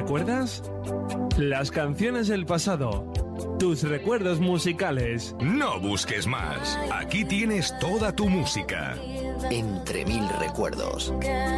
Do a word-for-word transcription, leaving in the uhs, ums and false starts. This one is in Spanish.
recuerdas? Las canciones del pasado. Tus recuerdos musicales. No busques más. Aquí tienes toda tu música. Entre mil recuerdos.